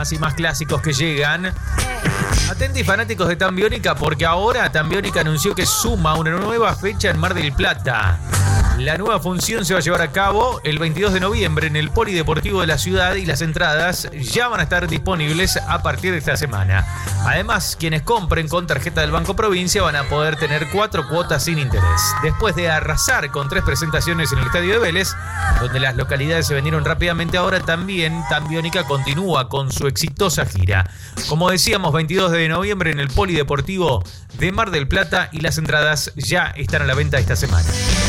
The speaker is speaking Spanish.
más y más clásicos que llegan. Atentos fanáticos de Tambiónica, porque ahora Tambiónica anunció que suma una nueva fecha en Mar del Plata. La nueva función se va a llevar a cabo el 22 de noviembre en el Polideportivo de la ciudad y las entradas ya van a estar disponibles a partir de esta semana. Además, quienes compren con tarjeta del Banco Provincia van a poder tener 4 cuotas sin interés. Después de arrasar con 3 presentaciones en el Estadio de Vélez, donde las localidades se vendieron rápidamente, ahora también Tambiónica continúa con su exitosa gira. Como decíamos, 22 de noviembre en el Polideportivo de Mar del Plata y las entradas ya están a la venta esta semana.